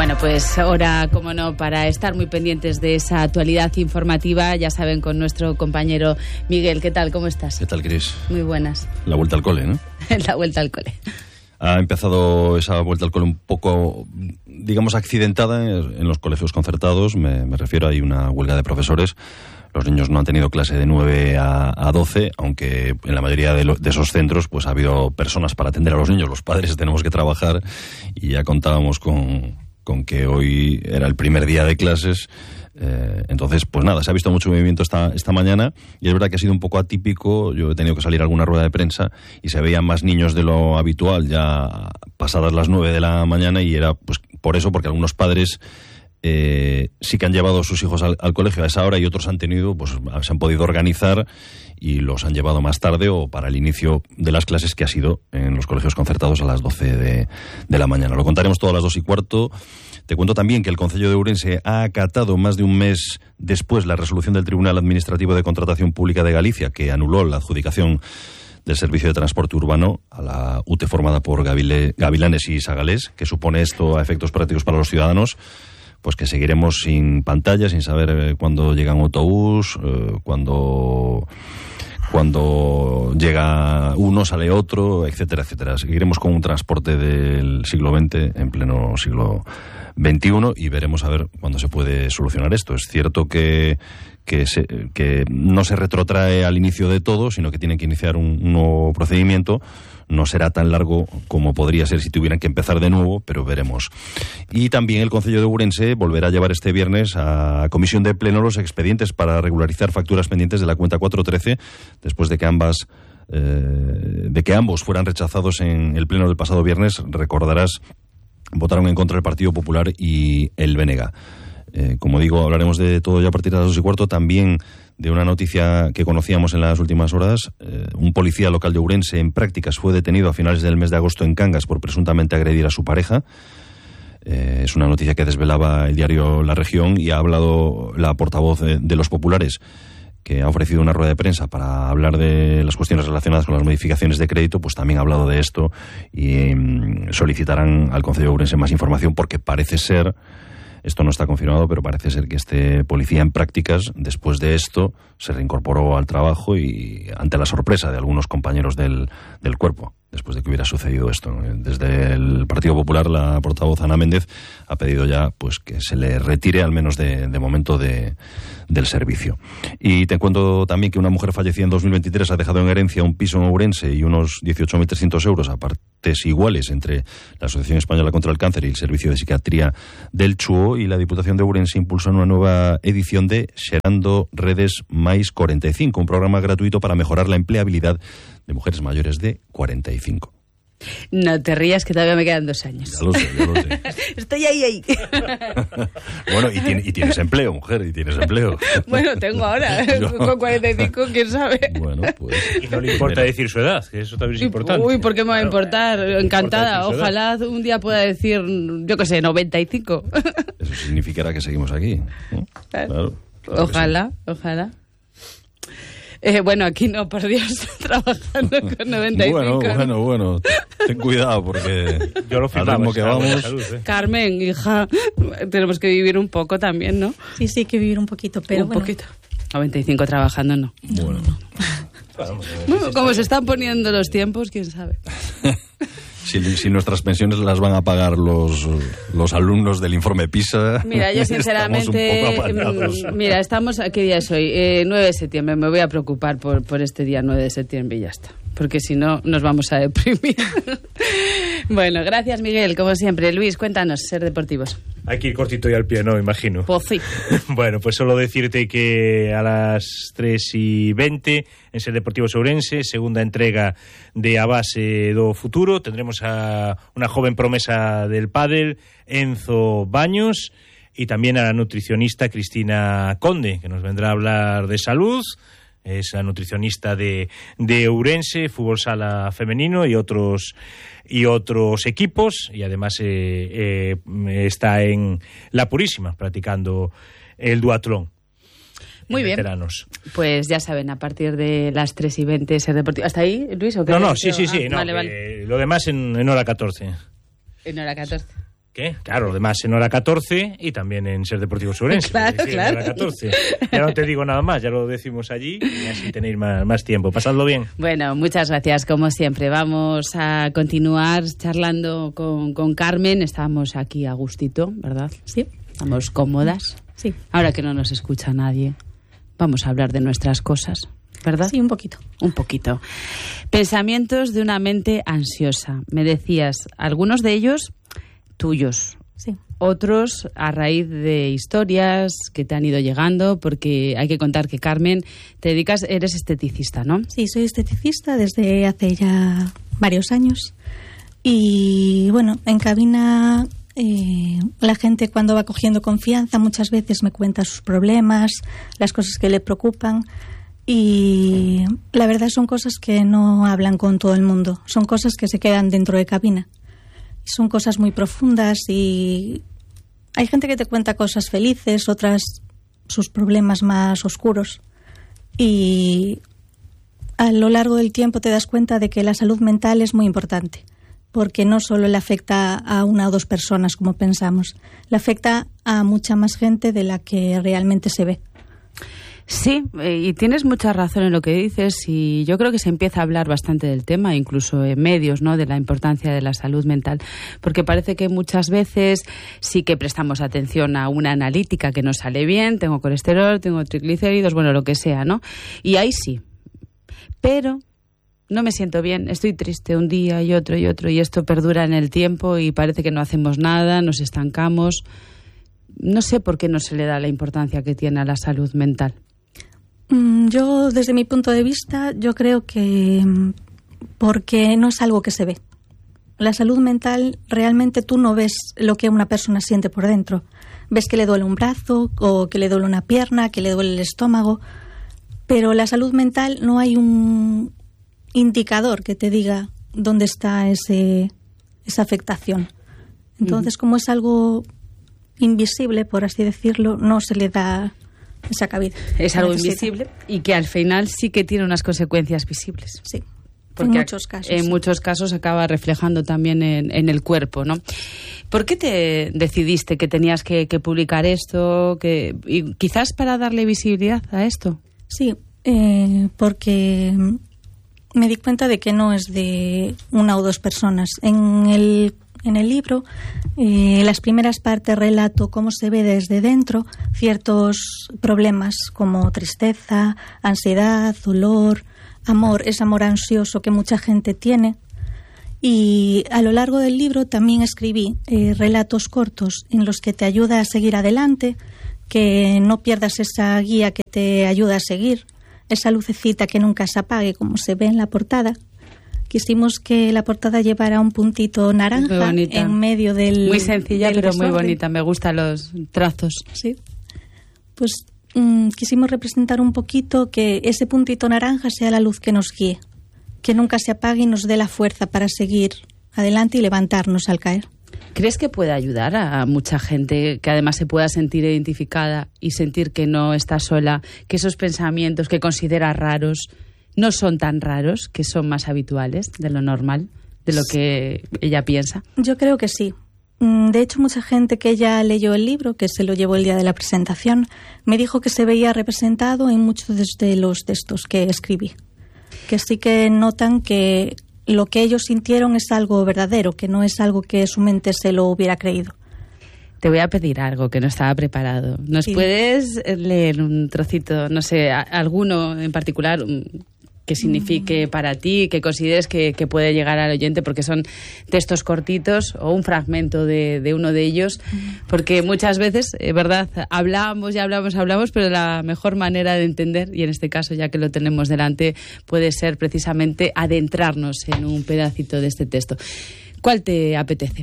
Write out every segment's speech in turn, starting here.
Bueno, pues hora, como no, para estar muy pendientes de esa actualidad informativa, ya saben, con nuestro compañero Miguel. ¿Qué tal? ¿Cómo estás? ¿Qué tal, Cris? Muy buenas. La vuelta al cole, ¿no? La vuelta al cole. Ha empezado esa vuelta al cole un poco, digamos, accidentada en los colegios concertados. Me refiero, hay una huelga de profesores. Los niños no han tenido clase de 9 a 12, aunque en la mayoría de esos centros pues ha habido personas para atender a los niños. Los padres tenemos que trabajar y ya contábamos con que hoy era el primer día de clases. Entonces, pues nada, se ha visto mucho movimiento esta mañana y es verdad que ha sido un poco atípico. Yo he tenido que salir a alguna rueda de prensa y se veían más niños de lo habitual ya pasadas las 9 de la mañana y era pues por eso, porque algunos padres sí que han llevado a sus hijos al colegio a esa hora y otros han tenido, pues se han podido organizar y los han llevado más tarde o para el inicio de las clases, que ha sido en los colegios concertados a las 12 de la mañana. Lo contaremos todo a las 2:15. Te cuento también que el Concello de Ourense ha acatado más de un mes después la resolución del Tribunal Administrativo de Contratación Pública de Galicia, que anuló la adjudicación del servicio de transporte urbano a la UTE formada por Gavilanes y Sagalés. ¿Qué supone esto a efectos prácticos para los ciudadanos? Pues que seguiremos sin pantalla, sin saber cuándo llega un autobús, cuándo llega uno, sale otro, etcétera, etcétera. Seguiremos con un transporte del siglo XX en pleno siglo XXI y veremos a ver cuándo se puede solucionar esto. Es cierto que no se retrotrae al inicio de todo, sino que tienen que iniciar un nuevo procedimiento. No será tan largo como podría ser si tuvieran que empezar de nuevo, pero veremos. Y también el Concello de Ourense volverá a llevar este viernes a comisión de pleno los expedientes para regularizar facturas pendientes de la cuenta 413, después de que ambos fueran rechazados en el pleno del pasado viernes. Recordarás, votaron en contra el Partido Popular y el BNG. Como digo, hablaremos de todo ya a partir de las 2:15, también de una noticia que conocíamos en las últimas horas. Un policía local de Ourense en prácticas fue detenido a finales del mes de agosto en Cangas por presuntamente agredir a su pareja. Es una noticia que desvelaba el diario La Región y ha hablado la portavoz de los populares, que ha ofrecido una rueda de prensa para hablar de las cuestiones relacionadas con las modificaciones de crédito. Pues también ha hablado de esto y solicitarán al Concello de Ourense más información, porque parece ser, esto no está confirmado, pero parece ser que este policía en prácticas, después de esto, se reincorporó al trabajo y ante la sorpresa de algunos compañeros del cuerpo, después de que hubiera sucedido esto. Desde el Partido Popular, la portavoz Ana Méndez ha pedido ya pues que se le retire, al menos de momento, del servicio. Y te cuento también que una mujer fallecida en 2023 ha dejado en herencia un piso en Ourense y unos 18.300 euros a partes iguales entre la Asociación Española contra el Cáncer y el Servicio de Psiquiatría del Chuo, y la Diputación de Ourense impulsa una nueva edición de Xerando Redes Mais 45, un programa gratuito para mejorar la empleabilidad de mujeres mayores de 45. No te rías, que todavía me quedan 2 años. Ya lo sé. Estoy ahí. Bueno, y tienes empleo, mujer, y tienes empleo. Bueno, tengo ahora. Con 45, quién sabe. Bueno, pues. Y no le importa decir su edad, que eso también es importante. Uy, ¿por qué me va a importar? Claro, encantada. Ojalá un día pueda decir, yo qué sé, 95. Eso significará que seguimos aquí, ¿no? Claro. Ojalá. Bueno, aquí no, por Dios, trabajando con 95. Bueno, ten cuidado, porque yo lo firmaba, al ritmo que vamos. Salud, Carmen, hija, tenemos que vivir un poco también, ¿no? Sí, hay que vivir un poquito, pero un poquito. 95 trabajando, no. Bueno. Bueno, como se están poniendo los tiempos, quién sabe. Si nuestras pensiones las van a pagar los alumnos del informe PISA. Mira, yo sinceramente, estamos, ¿qué día es hoy? 9 de septiembre, me voy a preocupar por este día 9 de septiembre y ya está, porque si no nos vamos a deprimir. Bueno, gracias, Miguel, como siempre. Luis, cuéntanos, Ser Deportivos. Hay que ir cortito y al pie, ¿no? Imagino. Pues sí. Bueno, pues solo decirte que a las 3:20 en Ser Deportivos Ourense, segunda entrega de A Base do Futuro, tendremos a una joven promesa del pádel, Enzo Baños, y también a la nutricionista Cristina Conde, que nos vendrá a hablar de salud. Es la nutricionista de Ourense, fútbol sala femenino y otros equipos, y además está en La Purísima practicando el duatlón. Muy bien. Veteranos. Pues ya saben, a partir de las 3:20 Ser Deportivo. ¿Hasta ahí, Luis? ¿O qué? No, sí. Vale. Lo demás en hora 14. En hora 14. ¿Qué? Claro, además en Hora 14 y también en Ser Deportivo Ourense. Claro, sí, claro. En Hora 14. Ya no te digo nada más, ya lo decimos allí y así tenéis más tiempo. Pasadlo bien. Bueno, muchas gracias, como siempre. Vamos a continuar charlando con Carmen. Estamos aquí a gustito, ¿verdad? Sí. Estamos cómodas. Sí. Ahora que no nos escucha nadie, vamos a hablar de nuestras cosas, ¿verdad? Sí, un poquito. Un poquito. Pensamientos de una mente ansiosa. Me decías, algunos de ellos tuyos, Sí. otros a raíz de historias que te han ido llegando, porque hay que contar que, Carmen, te dedicas, eres esteticista, ¿no? Sí, soy esteticista desde hace ya varios años. Y bueno, en cabina la gente, cuando va cogiendo confianza, muchas veces me cuenta sus problemas, las cosas que le preocupan. Y la verdad son cosas que no hablan con todo el mundo, son cosas que se quedan dentro de cabina. Son cosas muy profundas y hay gente que te cuenta cosas felices, otras sus problemas más oscuros. Y a lo largo del tiempo te das cuenta de que la salud mental es muy importante, porque no solo le afecta a una o dos personas como pensamos, le afecta a mucha más gente de la que realmente se ve. Sí, y tienes mucha razón en lo que dices, y yo creo que se empieza a hablar bastante del tema, incluso en medios, ¿no?, de la importancia de la salud mental, porque parece que muchas veces sí que prestamos atención a una analítica que nos sale bien, tengo colesterol, tengo triglicéridos, bueno, lo que sea, ¿no? Y ahí sí, pero no me siento bien, estoy triste un día y otro, y esto perdura en el tiempo y parece que no hacemos nada, nos estancamos. No sé por qué no se le da la importancia que tiene a la salud mental. Yo, desde mi punto de vista, yo creo que porque no es algo que se ve. La salud mental, realmente tú no ves lo que una persona siente por dentro. Ves que le duele un brazo, o que le duele una pierna, que le duele el estómago, pero la salud mental no hay un indicador que te diga dónde está esa afectación. Entonces, como es algo invisible, por así decirlo, no se le da esa cabida. Es algo invisible y que al final sí que tiene unas consecuencias visibles. Sí, porque en muchos casos. En muchos casos acaba reflejando también en el cuerpo, ¿no? ¿Por qué te decidiste que tenías que publicar esto? Y quizás para darle visibilidad a esto. Sí, porque me di cuenta de que no es de una o dos personas. En el libro, las primeras partes relato cómo se ve desde dentro ciertos problemas como tristeza, ansiedad, dolor, amor, ese amor ansioso que mucha gente tiene. Y a lo largo del libro también escribí relatos cortos en los que te ayuda a seguir adelante, que no pierdas esa guía que te ayuda a seguir, esa lucecita que nunca se apague, como se ve en la portada. Quisimos que la portada llevara un puntito naranja en medio del... Muy sencilla, pero desorden. muy bonita. Me gustan los trazos. Sí. Pues quisimos representar un poquito que ese puntito naranja sea la luz que nos guíe, que nunca se apague y nos dé la fuerza para seguir adelante y levantarnos al caer. ¿Crees que puede ayudar a mucha gente que además se pueda sentir identificada y sentir que no está sola, que esos pensamientos que considera raros no son tan raros, que son más habituales de lo normal, de lo que ella piensa? Yo creo que sí. De hecho, mucha gente que ya leyó el libro, que se lo llevó el día de la presentación, me dijo que se veía representado en muchos de los textos que escribí. Que sí que notan que lo que ellos sintieron es algo verdadero, que no es algo que su mente se lo hubiera creído. Te voy a pedir algo que no estaba preparado. ¿Nos puedes leer un trocito, no sé, alguno en particular que signifique para ti, que consideres que puede llegar al oyente, porque son textos cortitos o un fragmento de uno de ellos? Porque muchas veces, ¿verdad?, hablamos, pero la mejor manera de entender, y en este caso, ya que lo tenemos delante, puede ser precisamente adentrarnos en un pedacito de este texto. ¿Cuál te apetece?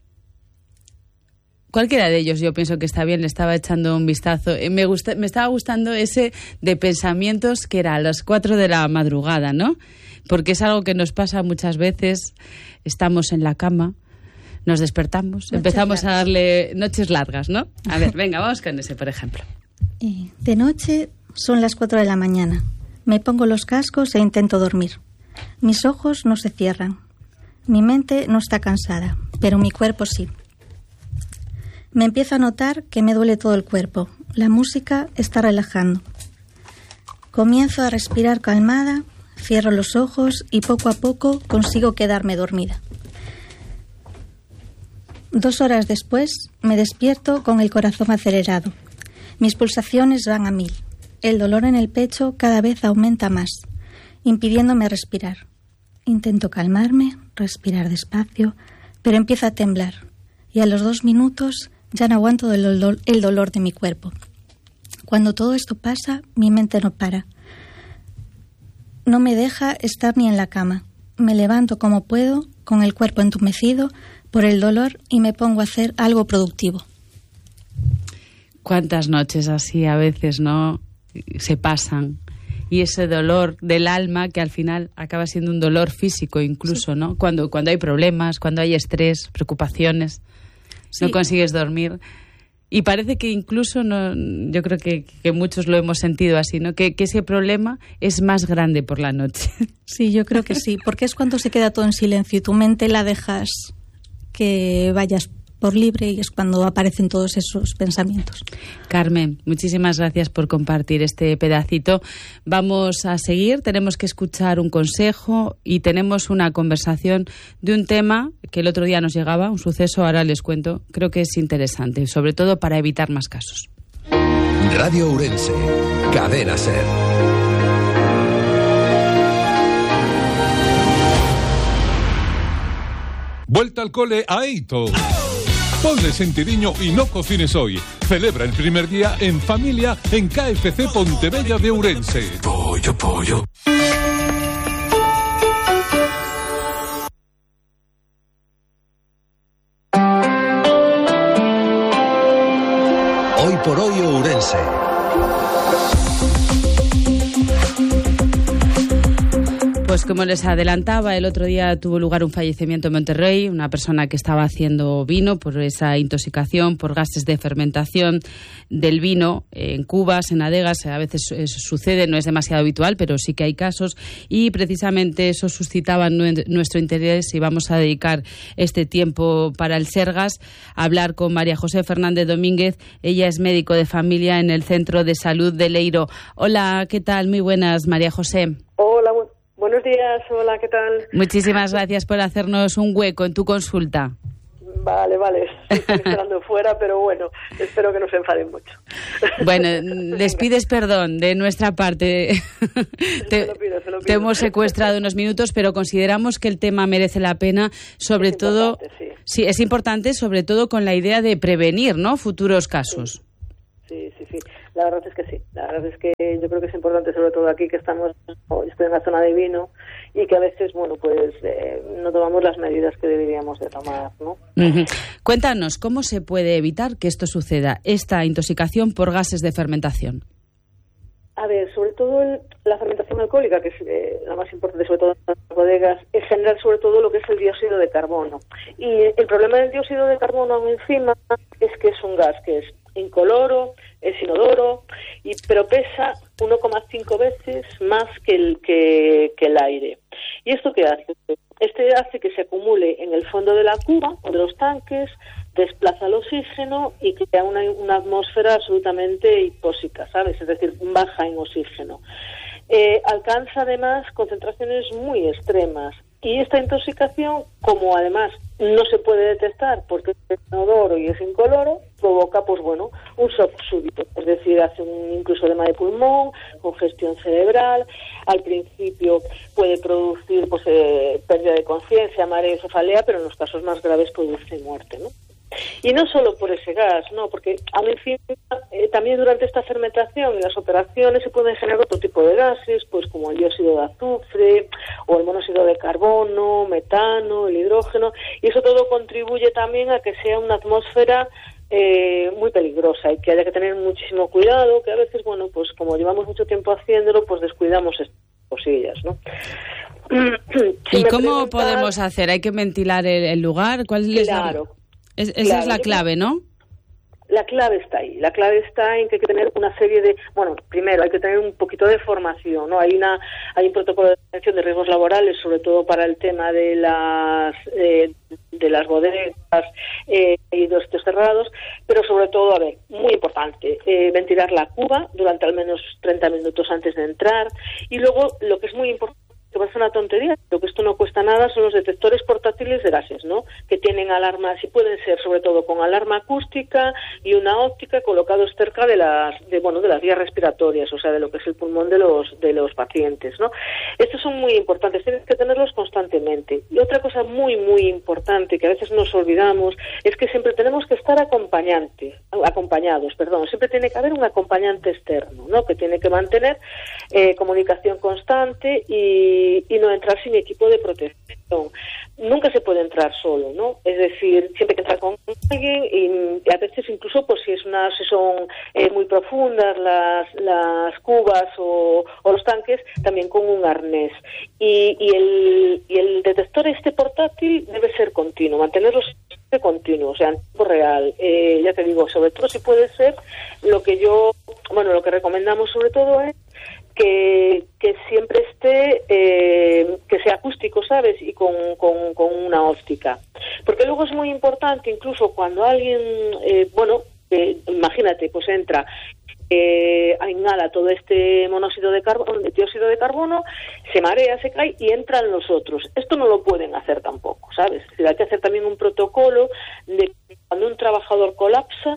Cualquiera de ellos, yo pienso que está bien. Le estaba echando un vistazo. Me estaba gustando ese de pensamientos que era a las 4 de la madrugada, ¿no? Porque es algo que nos pasa muchas veces. Estamos en la cama, nos despertamos, empezamos a darle noches largas, ¿no? A ver, venga, vamos con ese, por ejemplo. De noche son las 4 de la mañana. Me pongo los cascos e intento dormir. Mis ojos no se cierran. Mi mente no está cansada, pero mi cuerpo sí. Me empiezo a notar que me duele todo el cuerpo. La música está relajando. Comienzo a respirar calmada, cierro los ojos y poco a poco consigo quedarme dormida. 2 horas después me despierto con el corazón acelerado. Mis pulsaciones van a 1000. El dolor en el pecho cada vez aumenta más, impidiéndome respirar. Intento calmarme, respirar despacio, pero empiezo a temblar. Y a los 2 minutos ya no aguanto el dolor de mi cuerpo. Cuando todo esto pasa, mi mente no para. No me deja estar ni en la cama. Me levanto como puedo, con el cuerpo entumecido por el dolor y me pongo a hacer algo productivo. ¿Cuántas noches así a veces, no, se pasan? Y ese dolor del alma que al final acaba siendo un dolor físico incluso, ¿no? Cuando hay problemas, cuando hay estrés, preocupaciones, no consigues dormir. Y parece que incluso, no, yo creo que muchos lo hemos sentido así, ¿no? Que ese problema es más grande por la noche. Sí, yo creo que sí, porque es cuando se queda todo en silencio y tu mente la dejas que vayas por libre y es cuando aparecen todos esos pensamientos. Carmen, muchísimas gracias por compartir este pedacito. Vamos a seguir, tenemos que escuchar un consejo y tenemos una conversación de un tema que el otro día nos llegaba, un suceso, ahora les cuento, creo que es interesante, sobre todo para evitar más casos. Radio Ourense, Cadena SER. Vuelta al cole a Eito. Ponle sentidiño y no cocines hoy. Celebra el primer día en familia en KFC Pontevella de Ourense. Pollo, pollo. Hoy por hoy Ourense. Pues como les adelantaba, el otro día tuvo lugar un fallecimiento en Monterrey, una persona que estaba haciendo vino por esa intoxicación, por gases de fermentación del vino en cubas, en adegas. A veces eso sucede, no es demasiado habitual, pero sí que hay casos y precisamente eso suscitaba nuestro interés y vamos a dedicar este tiempo para el Sergas a hablar con María José Fernández Domínguez. Ella es médico de familia en el Centro de Salud de Leiro. Hola, ¿qué tal? Muy buenas, María José. Hola, buenos días, hola, ¿qué tal? Muchísimas gracias por hacernos un hueco en tu consulta. Vale, estoy esperando fuera, pero bueno, espero que no se enfaden mucho. Bueno, les pides perdón de nuestra parte. Se lo pido. Te hemos secuestrado unos minutos, pero consideramos que el tema merece la pena, sobre todo... Sí, es importante, sobre todo con la idea de prevenir, ¿no?, futuros casos. Sí. La verdad es que sí. La verdad es que yo creo que es importante, sobre todo aquí que estoy en la zona de vino y que a veces, bueno, pues no tomamos las medidas que deberíamos de tomar, ¿no? Uh-huh. Cuéntanos, ¿cómo se puede evitar que esto suceda, esta intoxicación por gases de fermentación? A ver, sobre todo la fermentación alcohólica, que es la más importante, sobre todo en las bodegas, es generar sobre todo lo que es el dióxido de carbono. Y el problema del dióxido de carbono encima es que es un gas que es incoloro, es inodoro, pero pesa 1,5 veces más que el aire. ¿Y esto qué hace? Este hace que se acumule en el fondo de la cuba o de los tanques, desplaza el oxígeno y crea una atmósfera absolutamente hipóxica, ¿sabes? Es decir, baja en oxígeno. Alcanza además concentraciones muy extremas. Y esta intoxicación, como además no se puede detectar porque es inodoro y es incoloro, provoca, pues bueno, un shock súbito. Es decir, hace incluso edema de pulmón, congestión cerebral. Al principio puede producir pues pérdida de conciencia, mareo y cefalea, pero en los casos más graves produce muerte, ¿no? Y no solo por ese gas, no, porque aún encima también durante esta fermentación y las operaciones se pueden generar otro tipo de gases, pues como el dióxido de azufre o el monóxido de carbono, metano, el hidrógeno, y eso todo contribuye también a que sea una atmósfera muy peligrosa y que haya que tener muchísimo cuidado, que a veces, bueno, pues como llevamos mucho tiempo haciéndolo, pues descuidamos estas cosillas, ¿no? ¿Y cómo podemos hacer? ¿Hay que ventilar el lugar? ¿Cuál es claro. Esa es la clave, ¿no? la clave está ahí. La clave está en que hay que tener una serie de... Bueno, primero hay que tener un poquito de formación, ¿no? Hay un protocolo de prevención de riesgos laborales, sobre todo para el tema de las bodegas y de los sitios cerrados, pero sobre todo, a ver, muy importante, ventilar la cuba durante al menos 30 minutos antes de entrar. Y luego, lo que es muy importante, que parece una tontería, pero que esto no cuesta nada, son los detectores portátiles de gases, ¿no? Que tienen alarmas, y pueden ser sobre todo con alarma acústica y una óptica colocados cerca de las vías respiratorias, o sea, de lo que es el pulmón de los pacientes, ¿no? Estos son muy importantes, tienes que tenerlos constantemente. Y otra cosa muy, muy importante que a veces nos olvidamos es que siempre tenemos que estar acompañados, siempre tiene que haber un acompañante externo, ¿no? Que tiene que mantener comunicación constante y no entrar sin equipo de protección. Nunca se puede entrar solo, ¿no? Es decir, siempre hay que entrar con alguien y a veces incluso pues si son muy profundas las cubas o los tanques, también con un arnés. Y el detector portátil debe ser continuo, mantenerlo continuo, o sea, en tiempo real. Ya te digo, sobre todo si puede ser, lo que recomendamos sobre todo es que siempre esté, que sea acústico, ¿sabes? Y con una óptica. Porque luego es muy importante, incluso cuando alguien, imagínate, pues entra, inhala todo este dióxido de carbono, se marea, se cae y entran los otros. Esto no lo pueden hacer tampoco, ¿sabes? Es decir, hay que hacer también un protocolo de cuando un trabajador colapsa,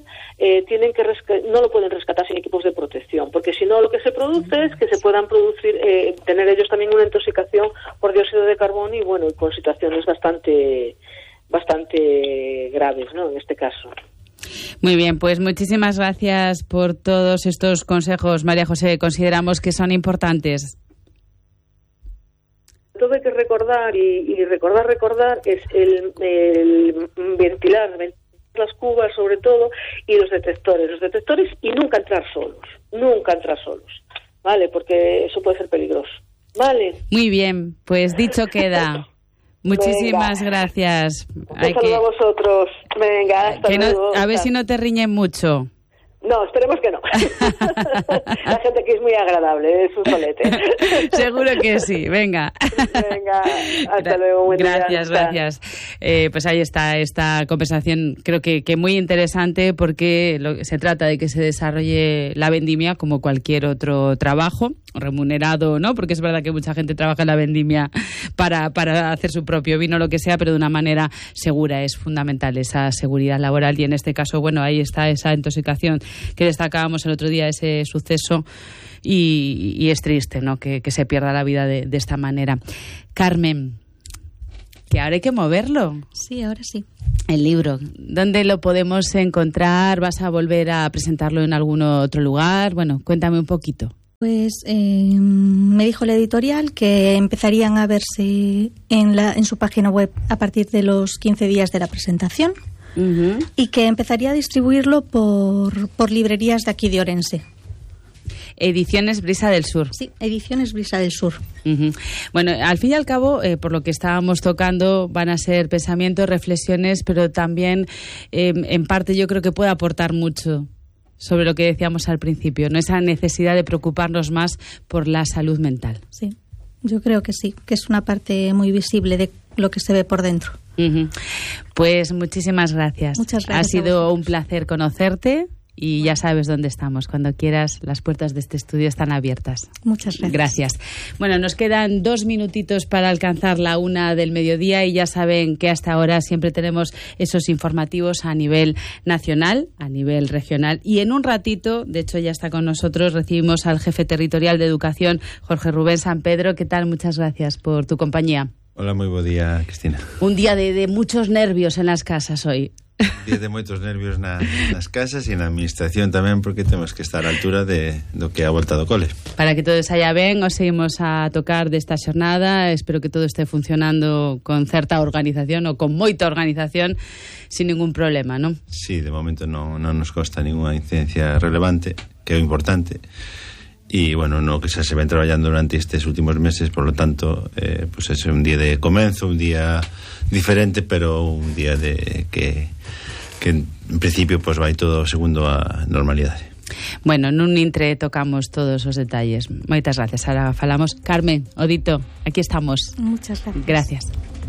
no lo pueden rescatar sin equipos de protección, porque si no lo que se produce es que se puedan tener ellos también una intoxicación por dióxido de carbono y con situaciones bastante graves, ¿no? En este caso. Muy bien, pues muchísimas gracias por todos estos consejos, María José. Consideramos que son importantes. Todo hay que recordar y recordar es el ventilar las cubas sobre todo y los detectores y nunca entrar solos, ¿vale? Porque eso puede ser peligroso, ¿vale? Muy bien, pues dicho queda. Muchísimas gracias. Un saludo a vosotros. Venga, hasta luego. A ver si no te riñen mucho. No, esperemos que no. La gente aquí es muy agradable, es un solete. Seguro que sí, venga. Venga, hasta luego. Buen gracias, día. Gracias. Pues ahí está esta conversación, creo que muy interesante porque se trata de que se desarrolle la vendimia como cualquier otro trabajo, remunerado, ¿no? Porque es verdad que mucha gente trabaja en la vendimia para hacer su propio vino, lo que sea, pero de una manera segura. Es fundamental esa seguridad laboral y en este caso, ahí está esa intoxicación que destacábamos el otro día, ese suceso y es triste, ¿no? Que se pierda la vida de esta manera. Carmen, que ahora hay que moverlo. Sí, ahora sí. El libro, ¿dónde lo podemos encontrar? ¿Vas a volver a presentarlo en algún otro lugar? Bueno, cuéntame un poquito. Pues me dijo la editorial que empezarían a verse en su página web a partir de los 15 días de la presentación. Uh-huh. Y que empezaría a distribuirlo por librerías de aquí de Orense. Ediciones Brisa del Sur. Sí, Ediciones Brisa del Sur. Uh-huh. Bueno, al fin y al cabo, por lo que estábamos tocando, van a ser pensamientos, reflexiones, pero también, en parte, yo creo que puede aportar mucho sobre lo que decíamos al principio, ¿no? Esa necesidad de preocuparnos más por la salud mental. Sí, yo creo que sí, que es una parte muy visible de lo que se ve por dentro. Uh-huh. Pues muchísimas gracias. Muchas gracias. Ha sido un placer conocerte y ya sabes dónde estamos. Cuando quieras, las puertas de este estudio están abiertas. Muchas gracias. Gracias. Bueno, nos quedan 2 minutitos para alcanzar la 1 del mediodía y ya saben que hasta ahora siempre tenemos esos informativos a nivel nacional, a nivel regional y en un ratito, de hecho ya está con nosotros, recibimos al jefe territorial de educación, Jorge Rubén San Pedro. ¿Qué tal? Muchas gracias por tu compañía. Hola, moi bo día, Cristina. Un día de muchos nervios en las casas hoy. Un día de moitos nervios nas casas e na administración tamén, porque temos que estar á altura do que é a volta do cole. Para que todo saia ben, os seguimos a tocar desta xornada. Espero que todo este funcionando con certa organización ou con moita organización, sin ningún problema, non? Sí, de momento non nos consta ninguna incidencia relevante, que é o importante. Y bueno, no que se ven traballando durante estes últimos meses, por lo tanto, pues es un día de comenzo, un día diferente, pero un día que que en principio pues vai todo segundo a normalidade. Bueno, nun intre tocamos todos os detalles. Moitas gracias. Ahora falamos. Carmen, Odito, aquí estamos. Muchas gracias. Gracias.